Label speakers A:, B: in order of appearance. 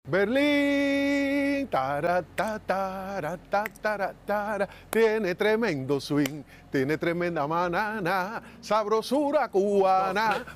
A: Berlín, tiene tremendo swing, tiene tremenda manana, sabrosura cubana,